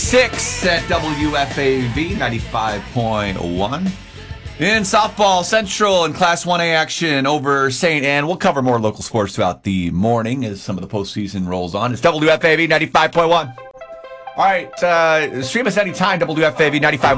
6 at WFAV 95.1. In softball, Central and Class 1A action over St. Anne. We'll cover more local sports throughout the morning as some of the postseason rolls on. It's WFAV 95.1. All right, stream us anytime, WFAV 95.1.